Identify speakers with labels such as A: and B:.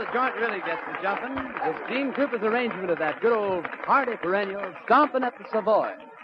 A: the joint really gets to jumping. It's Gene Cooper's arrangement of that good old hearty perennial, Stompin' at the Savoy.